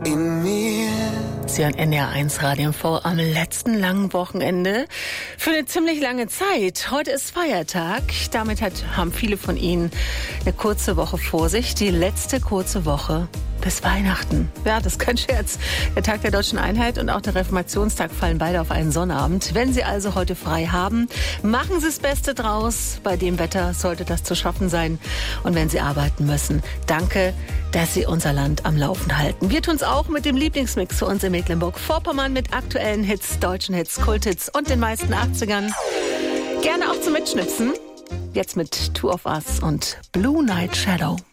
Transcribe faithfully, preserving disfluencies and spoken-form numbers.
in mir. Sie hören N D R eins Radio M V am letzten langen Wochenende für eine ziemlich lange Zeit. Heute ist Feiertag. Damit hat, haben viele von Ihnen eine kurze Woche vor sich. Die letzte kurze Woche bis Weihnachten. Ja, das ist kein Scherz. Der Tag der Deutschen Einheit und auch der Reformationstag fallen beide auf einen Sonnabend. Wenn Sie also heute frei haben, machen Sie das Beste draus. Bei dem Wetter sollte das zu schaffen sein. Und wenn Sie arbeiten müssen, danke, dass Sie unser Land am Laufen halten. Wir tun es auch mit dem Lieblingsmix für uns in Mecklenburg-Vorpommern mit aktuellen Hits, deutschen Hits, Kulthits und den meisten achtzigern. Gerne auch zum Mitschnipsen. Jetzt mit Two of Us und Blue Night Shadow.